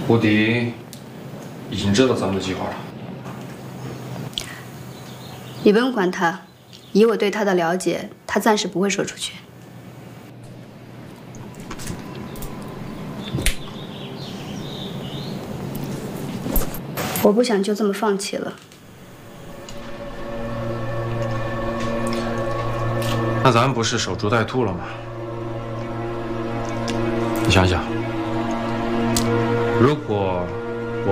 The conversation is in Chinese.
吴迪已经知道咱们的计划了。 你不用管他，以我对他的了解，他暂时不会说出去。我不想就这么放弃了。 那咱们不是守株待兔了吗？你想想，如果